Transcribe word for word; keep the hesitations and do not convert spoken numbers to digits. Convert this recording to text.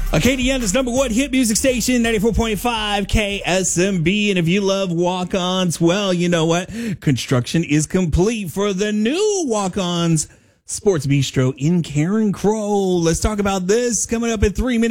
Acadiana's number one hit music station, ninety-four point five K S M B. And if you love walk-ons, well, you know what? Construction is complete for the new Walk-Ons Sports Bistro in Karen Crow. Let's talk about this coming up in three minutes.